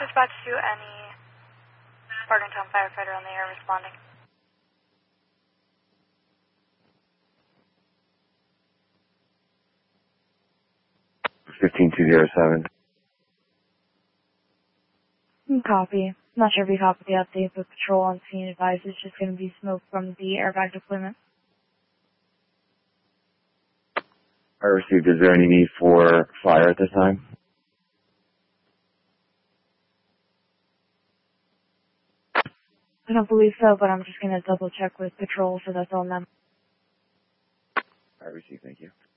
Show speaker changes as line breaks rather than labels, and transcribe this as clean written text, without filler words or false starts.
Dispatch to any Bargaintown firefighter on the air responding.
15207.
Copy. Not sure if you copied the update, but patrol on scene advised it's just going to be smoke from the airbag deployment.
I received. Is there any need for fire at this time?
I don't believe so, but I'm just going to double check with patrol, so that's all them.
I received. Thank you.